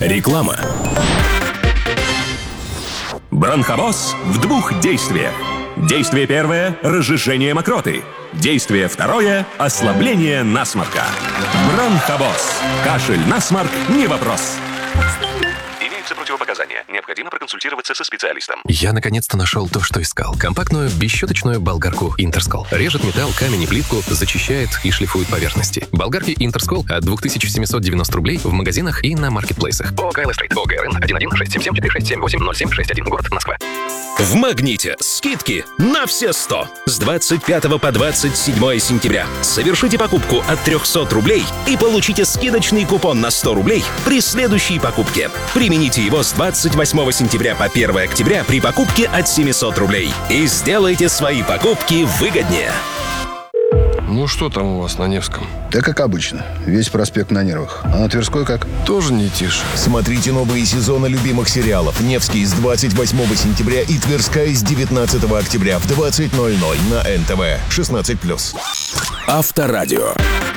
Реклама. Бронхобоз в 2 действиях. Действие первое – разжижение мокроты. Действие второе – ослабление насморка. Бронхобоз. Кашель, насморк – не вопрос. Имеются противопоказания. Необходимо проконсультироваться со специалистом. Я наконец-то нашел то, что искал. Компактную, бесщеточную болгарку Интерскол. Режет металл, камень и плитку, зачищает и шлифует поверхности. Болгарки Интерскол от 2790 рублей в магазинах и на маркетплейсах. По КЛСтрейт, по ГРН 1167746780761, город Москва. В «Магните» скидки на все 100. С 25 по 27 сентября. Совершите покупку от 300 рублей и получите скидочный купон на 100 рублей при следующей покупке. Примените его с 28 сентября по 1 октября при покупке от 700 рублей. И сделайте свои покупки выгоднее. Ну что там у вас на Невском? Да как обычно. Весь проспект на нервах. А на Тверской как? Тоже не тише. Смотрите новые сезоны любимых сериалов. «Невский» с 28 сентября и «Тверская» с 19 октября в 20:00 на НТВ. 16+. Авторадио.